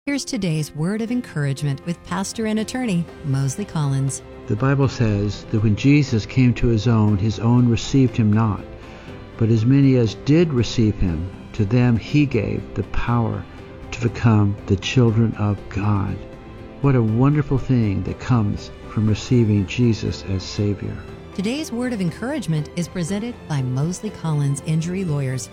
Here's today's word of encouragement with pastor and attorney Mosley Collins. The Bible says that when Jesus came to his own received him not. But as many as did receive him, to them he gave the power to become the children of God. What a wonderful thing that comes from receiving Jesus as Savior. Today's word of encouragement is presented by Mosley Collins Injury Lawyers,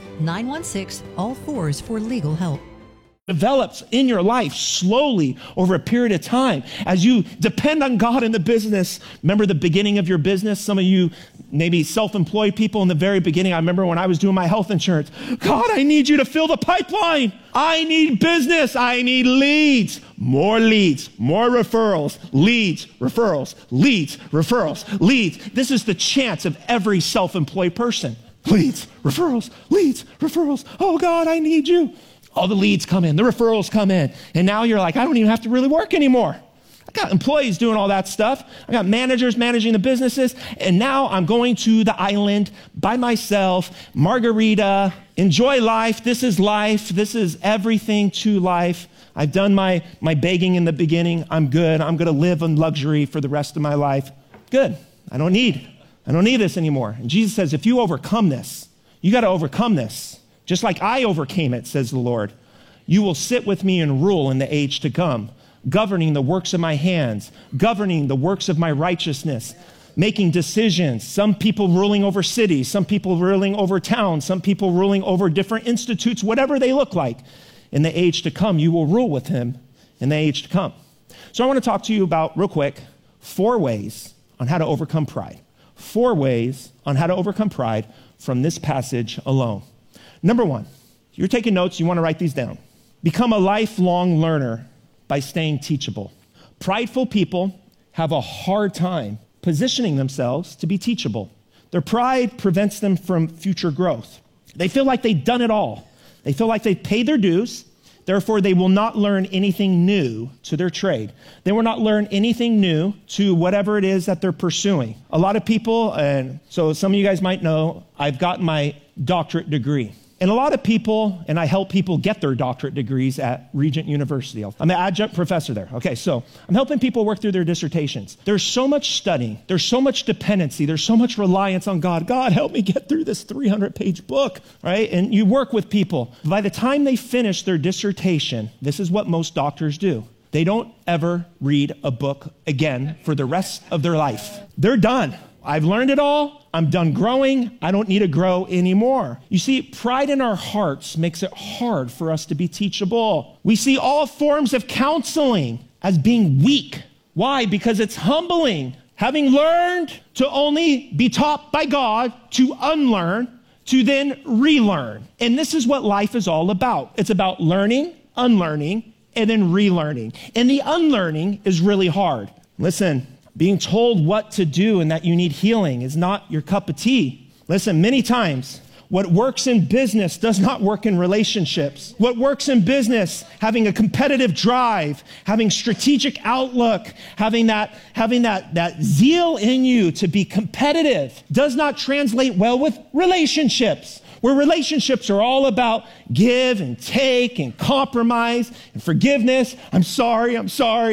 916-ALL-4s for legal help. Develops in your life slowly over a period of time as you depend on God in the business. Remember the beginning of your business? Some of you maybe self-employed people in the very beginning. I remember when I was doing my health insurance. God, I need you to fill the pipeline. I need business. I need leads, more referrals, leads, referrals, leads, referrals, leads. This is the chance of every self-employed person. Leads, referrals, leads, referrals. Oh God, I need you. All the leads come in, the referrals come in, and now you're like, I don't even have to really work anymore. I got employees doing all that stuff. I got managers managing the businesses, and now I'm going to the island by myself, margarita, enjoy life. This is life. This is everything to life. I've done my begging in the beginning. I'm good. I'm going to live in luxury for the rest of my life. Good. I don't need this anymore. And Jesus says, if you overcome this, you got to overcome this. Just like I overcame it, says the Lord, you will sit with me and rule in the age to come, governing the works of my hands, governing the works of my righteousness, making decisions, some people ruling over cities, some people ruling over towns, some people ruling over different institutes, whatever they look like. In the age to come, you will rule with him in the age to come. So I want to talk to you about, real quick, 4 ways on how to overcome pride. 4 ways on how to overcome pride from this passage alone. Number 1, you're taking notes, you want to write these down. Become a lifelong learner by staying teachable. Prideful people have a hard time positioning themselves to be teachable. Their pride prevents them from future growth. They feel like they've done it all. They feel like they've paid their dues. Therefore, they will not learn anything new to their trade. They will not learn anything new to whatever it is that they're pursuing. A lot of people, and so some of you guys might know, I've got my doctorate degree. And a lot of people, and I help people get their doctorate degrees at Regent University. I'm an adjunct professor there. Okay, so I'm helping people work through their dissertations. There's so much studying. There's so much dependency. There's so much reliance on God. God, help me get through this 300-page book, right? And you work with people. By the time they finish their dissertation, this is what most doctors do. They don't ever read a book again for the rest of their life. They're done. I've learned it all. I'm done growing. I don't need to grow anymore. You see, pride in our hearts makes it hard for us to be teachable. We see all forms of counseling as being weak. Why? Because it's humbling. Having learned to only be taught by God, to unlearn, to then relearn. And this is what life is all about. It's about learning, unlearning, and then relearning. And the unlearning is really hard. Listen. Being told what to do and that you need healing is not your cup of tea. Listen, many times, what works in business does not work in relationships. What works in business, having a competitive drive, having strategic outlook, having that zeal in you to be competitive, does not translate well with relationships. Where relationships are all about give and take and compromise and forgiveness. I'm sorry. And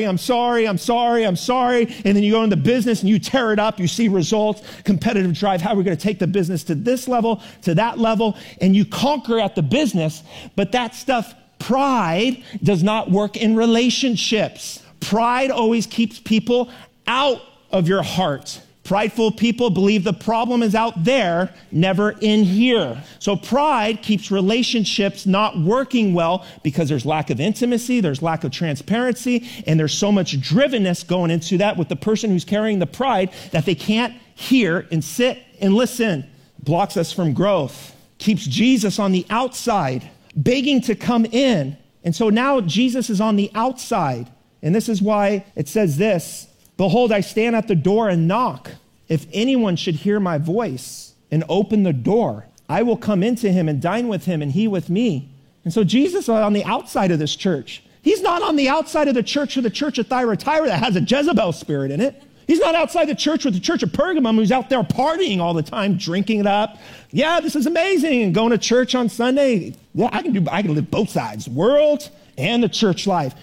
then you go into business and you tear it up. You see results, competitive drive. How are we going to take the business to this level, to that level? And you conquer at the business. But that stuff, pride, does not work in relationships. Pride always keeps people out of your heart. Prideful people believe the problem is out there, never in here. So pride keeps relationships not working well because there's lack of intimacy, there's lack of transparency, and there's so much drivenness going into that with the person who's carrying the pride that they can't hear and sit and listen. Blocks us from growth, keeps Jesus on the outside, begging to come in. And so now Jesus is on the outside. And this is why it says this, behold, I stand at the door and knock. If anyone should hear my voice and open the door, I will come into him and dine with him and he with me. And so Jesus is on the outside of this church. He's not on the outside of the church of Thyatira that has a Jezebel spirit in it. He's not outside the church with the church of Pergamum who's out there partying all the time, drinking it up. Yeah, this is amazing. And going to church on Sunday. Yeah, I can live both sides, world and the church life.